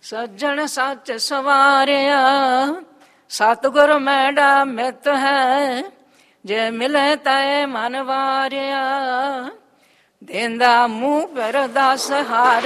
ਸੱਜਣ ਸੱਚ ਸਵਾਰਿਆ, ਸਤਿਗੁਰ ਮੈਡਾ ਮਿੱਤ ਹੈ, ਜੇ ਮਿਲੇ ਤੈ ਮਨ ਵਾਰਿਆ, ਦੇਂਦਾ ਮੂੰਹ ਫਿਰ ਦਸ ਹਾਰ।